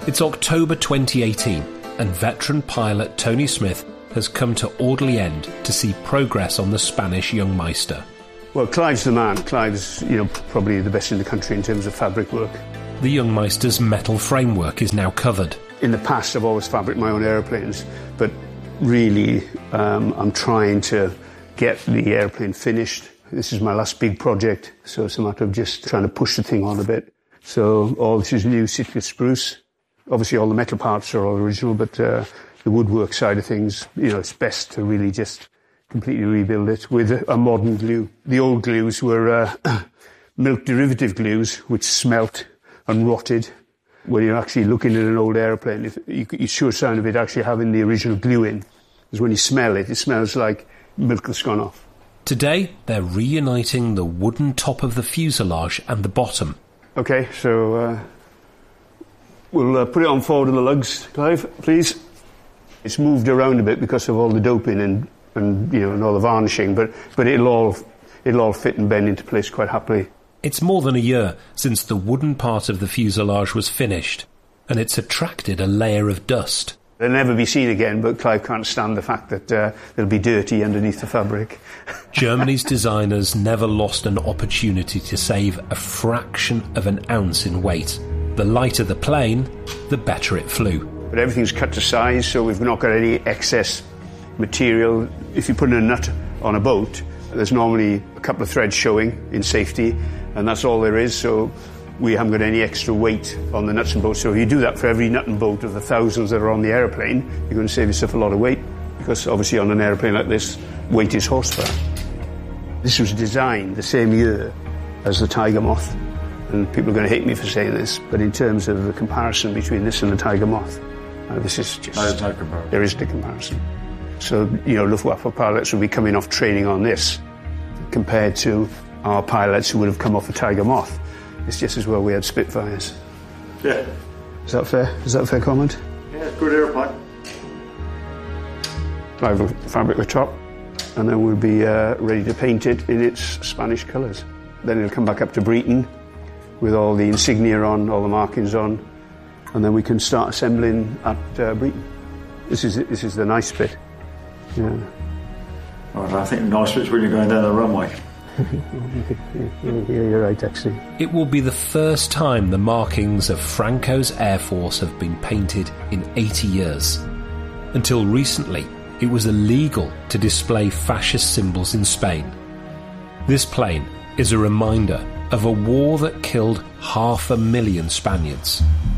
It's October 2018, and veteran pilot Tony Smith has come to Audley End to see progress on the Spanish Young Meister. Well, Clive's the man. Clive's, probably the best in the country in terms of fabric work. The Young Meister's metal framework is now covered. In the past, I've always fabricated my own aeroplanes, but really, I'm trying to get the airplane finished. This is my last big project, so it's a matter of just trying to push the thing on a bit. So all this is new Sitka spruce. Obviously, all the metal parts are all original, but the woodwork side of things, it's best to really just completely rebuild it with a modern glue. The old glues were milk derivative glues, which smelt and rotted. When you're actually looking at an old aeroplane, you sure sign of it actually having the original glue in. Because when you smell it, it smells like milk that's gone off. Today, they're reuniting the wooden top of the fuselage and the bottom. OK, so we'll put it on forward of the lugs, Clive, please. It's moved around a bit because of all the doping and all the varnishing, but it'll all fit and bend into place quite happily. It's more than a year since the wooden part of the fuselage was finished, and it's attracted a layer of dust. They'll never be seen again, but Clive can't stand the fact that they'll be dirty underneath the fabric. Germany's designers never lost an opportunity to save a fraction of an ounce in weight. The lighter the plane, the better it flew. But everything's cut to size, so we've not got any excess material. If you put in a nut on a boat, there's normally a couple of threads showing in safety, and that's all there is, so we haven't got any extra weight on the nuts and bolts. So if you do that for every nut and bolt of the thousands that are on the aeroplane, you're going to save yourself a lot of weight, because obviously on an aeroplane like this, weight is horsepower. This was designed the same year as the Tiger Moth, and people are going to hate me for saying this, but in terms of the comparison between this and the Tiger Moth, this is just... There's no comparison. There isn't a comparison. So, Luftwaffe pilots will be coming off training on this compared to our pilots who would have come off a Tiger Moth. It's just as well we had Spitfires. Yeah. Is that fair? Is that a fair comment? Yeah, it's a good airplane. Clive fabric the top, and then we'll be ready to paint it in its Spanish colours. Then it'll come back up to Breeton with all the insignia on, all the markings on, and then we can start assembling at Breeton. This is the nice bit. Yeah. Well, I think the nice bit's when you're going down the runway. You're right, actually. It will be the first time the markings of Franco's Air Force have been painted in 80 years. Until recently, it was illegal to display fascist symbols in Spain. This plane is a reminder of a war that killed 500,000 Spaniards.